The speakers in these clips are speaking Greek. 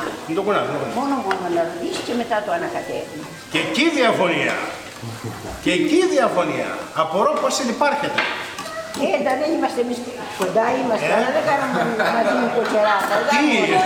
Δεν το κουνάς. Μόνο να ρωτήσεις και μετά το ανακατεύουμε. Και εκεί διαφωνία. Και εκεί διαφωνία. Απορώ πώς συνυπάρχετε. Δεν είμαστε εμείς κοντά είμαστε, αλλά δεν κάνουμε μαζί νοικοκυράτα. Τι!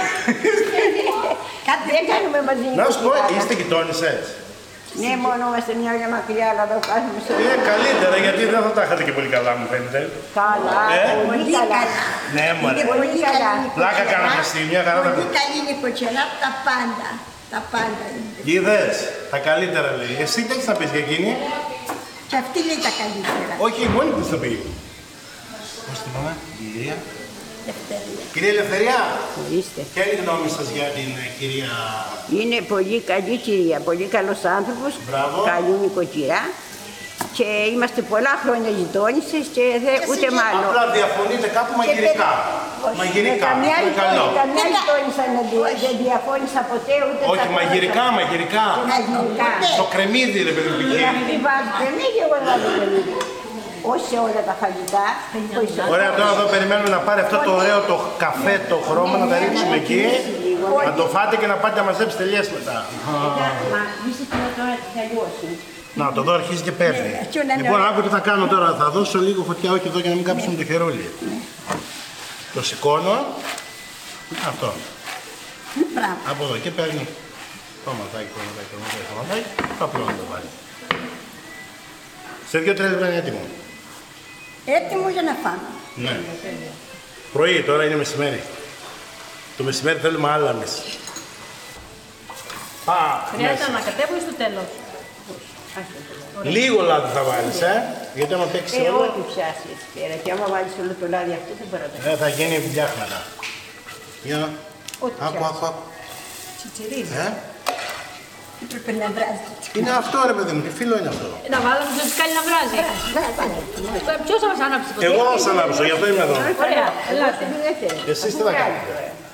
Δεν κάνουμε μαζί Να σου πω, νοικοκυράτα. είστε γειτόνισσες. Ναι, μόνο είμαστε μια για μακριά, αλλά εδώ κάνουμε στο... Είναι καλύτερα γιατί δεν θα τα είχατε και πολύ καλά μου φαίνεται. Καλά, πολύ καλά. Ναι, μωρέ. Πολύ καλά. Πλάκα κάνατε στη μια χαρά. Πολύ καλή νοικοκυρά, τα πάντα. Τα πάντα είναι. Είδες, τα καλύτερα λέει. Εσύ τι έχεις να πεις για εκείνη. Και αυτή λέει τα καλύτερα. Όχι, η μόνη της το πει. Πώς τη μάνα, η κυρία. Ελευθερία. Κυρία Ελευθερία, Ορίστε. ποια είναι η γνώμη σας για την κυρία... Είναι πολύ καλή κυρία, πολύ καλός άνθρωπος, Μπράβο. καλή νοικοκυρά και είμαστε πολλά χρόνια γειτόνισσες και ούτε μάλλον. Απλά διαφωνείτε κάπου μαγειρικά. Μαγειρικά, Καμιά είναι καλό. γειτόνισσα δεν διαφώνησα ποτέ ούτε Όχι, θα μαγειρικά, μαγειρικά. Μαγειρικά. Το κρεμμύδι ρε παιδί μου εκεί. Δηλαδή βάζω κρεμμύδι, εγώ δεν βάζω κρεμμύδι. Όχι σε όλα τα φαγητά. Ωραία, τώρα εδώ περιμένουμε να πάρει αυτό το ωραίο το καφέ, το χρώμα, να τα ρίξουμε εκεί. Να το φάτε και να πάτε να μαζέψετε τελειές μετά. Μα είσαι τώρα θα λιώσει. Να, το εδώ αρχίζει και παίρνει. Λοιπόν, άκου τι θα κάνω τώρα. Θα δώσω λίγο φωτιά, όχι εδώ για να μην κάψουμε το χερούλι. Το σηκώνω. Αυτό. Από εδώ και παίρνει. Το ματάκι, το ματάκι. Το απλό να το βάλει. Σε 2-3 λεπτά είναι έτοιμο. Έτοιμο για να φάμε. Ναι. Πρωί, τώρα είναι μεσημέρι. Το μεσημέρι θέλουμε άλλα εμείς. Χρειάζεται να κατέβω ή στο τέλος. Λίγο λάδι θα βάλεις, γιατί άμα παίξεις όλο, Ό,τι πιάσεις πέρα και άμα βάλεις όλο το λάδι αυτό δεν μπορώ να το θα γίνει φτιάχματα. Για να... Ό,τι Άκου. Τσιτσιρίζει. Έπρεπε να βράζει. Είναι αυτό ρε παιδί μου, τι φίλο είναι αυτό. Να βάλω να κάνει να βράζει. Ποιος θα μας ανάψει το Εγώ θα σας ανάψω, γι' αυτό είμαι εδώ. Ωραία, ελάτε. Εσείς τι θα κάνετε.